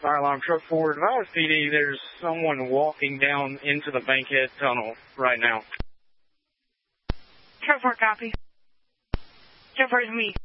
Fire alarm truck forward. Valley PD, there's someone walking down into the Bankhead Tunnel right now. Truck 4 copy. Truck 4 is me.